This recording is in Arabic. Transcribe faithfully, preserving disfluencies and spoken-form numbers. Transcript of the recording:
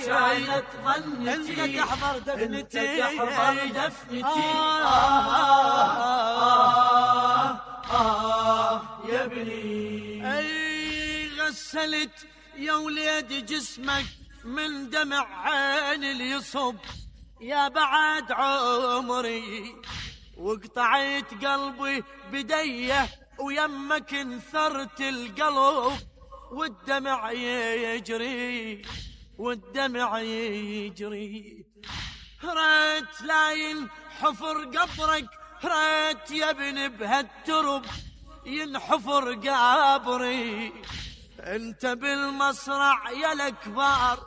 كانت ظنتي انت تحضر دفنتي، انت تحضر دفنتي. آه آه آه آه يا ابني. اي غسلت يا وليد جسمك من دمع عين اليصب يا بعد عمري، وقطعت قلبي بديه ويمك انثرت القلب والدمع يجري والدمع يجري. ريت لاين حفر قبرك، ريت يا ابن بهالترب ينحفر قبري. انت بالمصرع يا الكبار